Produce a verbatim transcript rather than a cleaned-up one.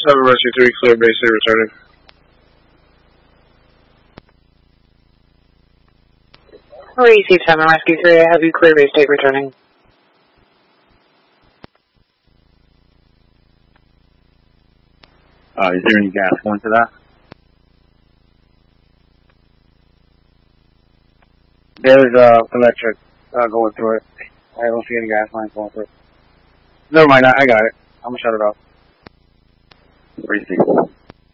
seven Rescue three, clear base eight, returning. Receive seven Rescue three, I have you clear base eight, returning. Uh, is there any gas going to that? There's uh, electric uh, going through it. I don't see any gas lines going through it. Never mind, I, I got it. I'm gonna shut it off. Receive.